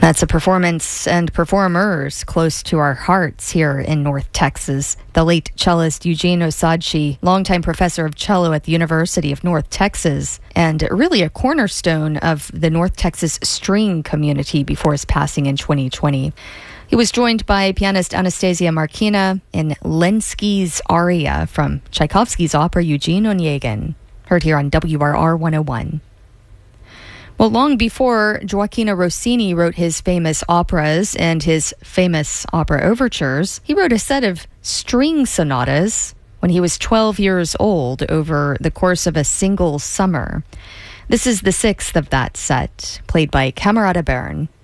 That's a performance and performers close to our hearts here in North Texas. The late cellist Eugene Osadchi, longtime professor of cello at the University of North Texas, and really a cornerstone of the North Texas string community before his passing in 2020. He was joined by pianist Anastasia Markina in Lenski's aria from Tchaikovsky's opera Eugene Onegin, heard here on WRR 101. Well, long before Gioacchino Rossini wrote his famous operas and his famous opera overtures, he wrote a set of string sonatas when he was 12 years old over the course of a single summer. This is the sixth of that set, played by Camerata Bern.